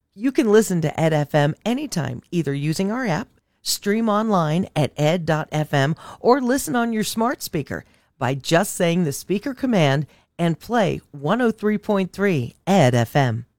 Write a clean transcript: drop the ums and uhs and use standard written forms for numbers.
You can listen to Ed FM anytime, either using our app, stream online at ed.fm, or listen on your smart speaker by just saying the speaker command and play 103.3 Ed FM.